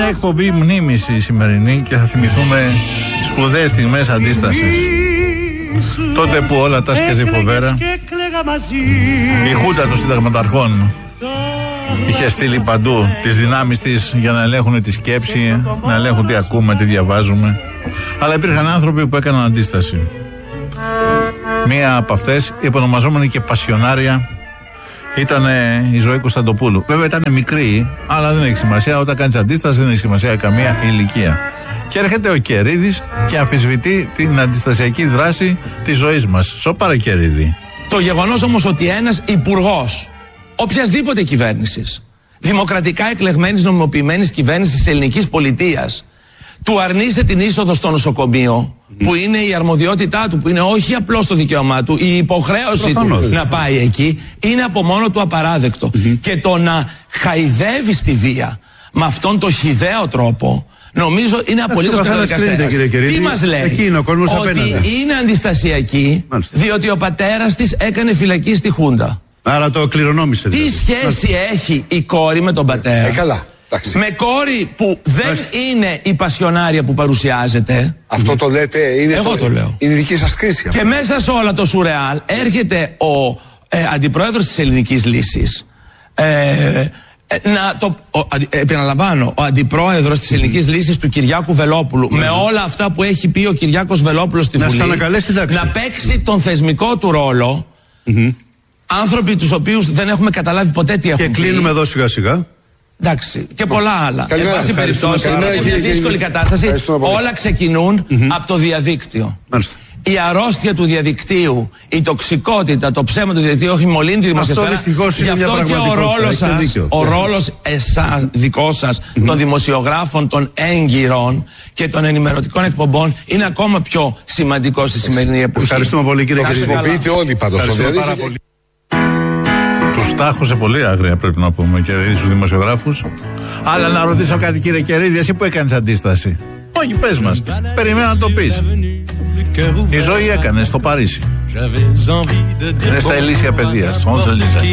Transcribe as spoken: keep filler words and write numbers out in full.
μια εκπομπή μνήμης η σημερινή και θα θυμηθούμε σπουδαίες στιγμές αντίστασης. Τότε που όλα τα σκέζε φοβέρα, η χούντα των συνταγματαρχών είχε στείλει παντού τις δυνάμεις της για να ελέγχουν τη σκέψη, να ελέγχουν τι ακούμε, τι διαβάζουμε. Αλλά υπήρχαν άνθρωποι που έκαναν αντίσταση. Μία από αυτές, η επωνομαζόμενη και πασιονάρια, ήταν η Ζωή Κωνσταντοπούλου. Βέβαια ήταν μικρή, αλλά δεν έχει σημασία. Όταν κάνεις αντίσταση δεν έχει σημασία καμία ηλικία. Και έρχεται ο Κερίδης και αμφισβητεί την αντιστασιακή δράση της ζωής μας. Σοπάρα, Κερίδη. Το γεγονός όμως ότι ένας υπουργός οποιασδήποτε κυβέρνησης, δημοκρατικά εκλεγμένης, νομιμοποιημένης κυβέρνησης της ελληνικής πολιτείας, του αρνείστε την είσοδο στο νοσοκομείο, mm. που είναι η αρμοδιότητά του, που είναι όχι απλώς το δικαίωμά του, η υποχρέωση Προφανώς. του να πάει εκεί, είναι από μόνο του απαράδεκτο. Mm-hmm. Και το να χαϊδεύει στη βία με αυτόν τον χυδαίο τρόπο, νομίζω είναι απολύτως καταδικαστέας. Τι μας λέει? Είναι ότι απέναντι. είναι αντιστασιακή, Μάλιστα. διότι ο πατέρας της έκανε φυλακή στη Χούντα. Άρα το κληρονόμησε. Τι δηλαδή. σχέση Μάλιστα. έχει η κόρη με τον πατέρα? Ε, καλά. Εντάξει. Με κόρη που δεν Μάλιστα. είναι η πασιονάρια που παρουσιάζεται. Αυτό το λέτε, είναι, Εγώ το, το λέω. είναι δική σας κρίση. Και μέσα σε όλα το σουρεάλ έρχεται ο ε, αντιπρόεδρος της Ελληνικής Λύσης. Ε, να το, ο, ε, επαναλαμβάνω, ο αντιπρόεδρος της Ελληνικής Λύσης του Κυριάκου Βελόπουλου, mm. με όλα αυτά που έχει πει ο Κυριάκος Βελόπουλος στη να Βουλή, να παίξει τον θεσμικό του ρόλο. Mm-hmm. Άνθρωποι τους οποίους δεν έχουμε καταλάβει ποτέ τι έχουν Και κλείνουμε πει. εδώ σιγά σιγά. Εντάξει, και πολλά άλλα. Εν πάση περιπτώσει, είναι μια δύσκολη κατάσταση. Όλα ξεκινούν mm-hmm. από το διαδίκτυο. Μάλιστα. Η αρρώστια του διαδικτύου, η τοξικότητα, το ψέμα του διαδικτύου έχει μολύνει τη δημοσιοσφαίρα. Γι' αυτό και ο ρόλος σας, ο ρόλος εσάς, δικό σας, mm-hmm. των δημοσιογράφων, των έγκυρων και των ενημερωτικών εκπομπών είναι ακόμα πιο σημαντικό στη σημερινή εποχή. Ευχαριστούμε πολύ, κύριε Κερίδη. Χρησιμοποιείτε όλοι πάντως το διαδίκτυο. Τους τάχωσε πολύ άγρια, πρέπει να πούμε, και στους δημοσιογράφους. Αλλά να ρωτήσω κάτι, κύριε Κερίδη, εσύ που έκανες αντίσταση? Όχι, πες μας. Περιμένω να το πεις. Η Ζωή έκανε στο Παρίσι. Είναι στα Ελίσια Παιδεία, στο Μόντς Ελίζα.